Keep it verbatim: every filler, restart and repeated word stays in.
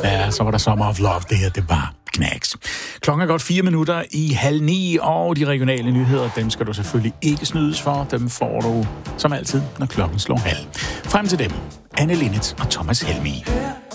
Ja, så var der Summer of Love. Det her, det var knacks. Klokken er godt fire minutter i halv ni, og de regionale nyheder, dem skal du selvfølgelig ikke snydes for. Dem får du som altid, når klokken slår halv. Frem til dem, Anne Linnet og Thomas Helmig.